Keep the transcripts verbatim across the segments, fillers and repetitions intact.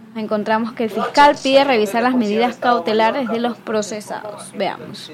encontramos que el fiscal pide revisar las medidas cautelares de los procesados. Veamos.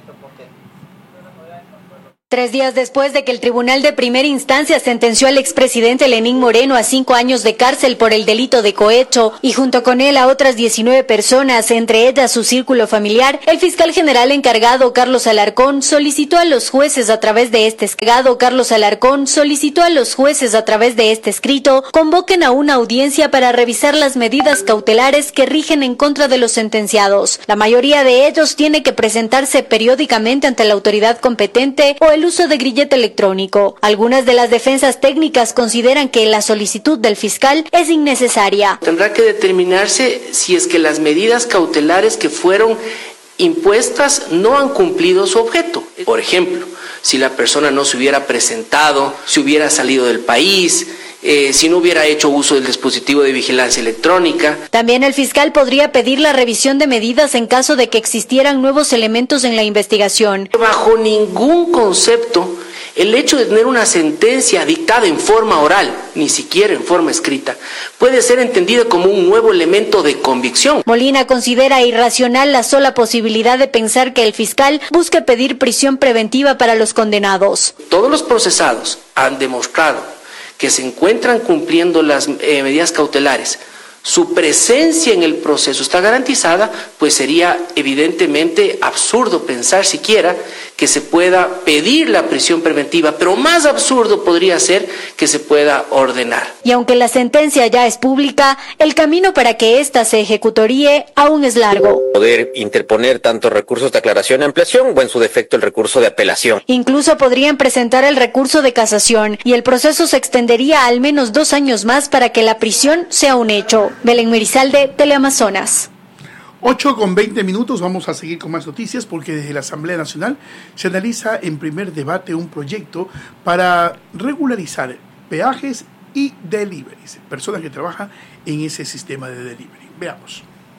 Tres días después de que el Tribunal de Primera Instancia sentenció al expresidente Lenín Moreno a cinco años de cárcel por el delito de cohecho y junto con él a otras diecinueve personas, entre ellas su círculo familiar, el fiscal general encargado Carlos Alarcón solicitó a los jueces a través de este escrito, Carlos Alarcón solicitó a los jueces a través de este escrito convoquen a una audiencia para revisar las medidas cautelares que rigen en contra de los sentenciados. La mayoría de ellos tiene que presentarse periódicamente ante la autoridad competente o el uso de grillete electrónico. Algunas de las defensas técnicas consideran que la solicitud del fiscal es innecesaria. Tendrá que determinarse si es que las medidas cautelares que fueron impuestas no han cumplido su objeto. Por ejemplo, si la persona no se hubiera presentado, si hubiera salido del país, Eh, si no hubiera hecho uso del dispositivo de vigilancia electrónica. También el fiscal podría pedir la revisión de medidas en caso de que existieran nuevos elementos en la investigación. Bajo ningún concepto, el hecho de tener una sentencia dictada en forma oral, ni siquiera en forma escrita, puede ser entendida como un nuevo elemento de convicción. Molina considera irracional la sola posibilidad de pensar que el fiscal busque pedir prisión preventiva para los condenados. Todos los procesados han demostrado que se encuentran cumpliendo las eh, medidas cautelares, su presencia en el proceso está garantizada, pues sería evidentemente absurdo pensar siquiera que se pueda pedir la prisión preventiva, pero más absurdo podría ser que se pueda ordenar. Y aunque la sentencia ya es pública, el camino para que ésta se ejecutoríe aún es largo. Poder interponer tanto recursos de aclaración y ampliación o en su defecto el recurso de apelación. Incluso podrían presentar el recurso de casación y el proceso se extendería al menos dos años más para que la prisión sea un hecho. Belén Merizalde, Teleamazonas. ocho con veinte minutos, vamos a seguir con más noticias porque desde la Asamblea Nacional se analiza en primer debate un proyecto para regularizar peajes y deliveries, personas que trabajan en ese sistema de delivery. Veamos.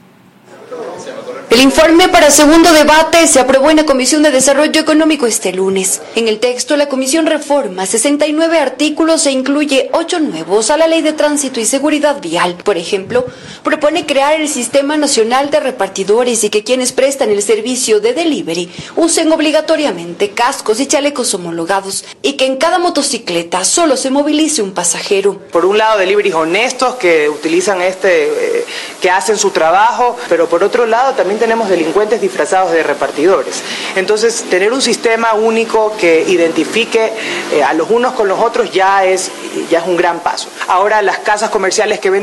El informe para segundo debate se aprobó en la Comisión de Desarrollo Económico este lunes. En el texto, la Comisión reforma sesenta y nueve artículos e incluye ocho nuevos a la Ley de Tránsito y Seguridad Vial. Por ejemplo, propone crear el Sistema Nacional de Repartidores y que quienes prestan el servicio de delivery usen obligatoriamente cascos y chalecos homologados y que en cada motocicleta solo se movilice un pasajero. Por un lado, deliveries honestos que utilizan este, eh, que hacen su trabajo, pero por otro lado también tenemos delincuentes disfrazados de repartidores. Entonces, tener un sistema único que identifique eh, a los unos con los otros ya es, ya es un gran paso. Ahora, las casas comerciales que venden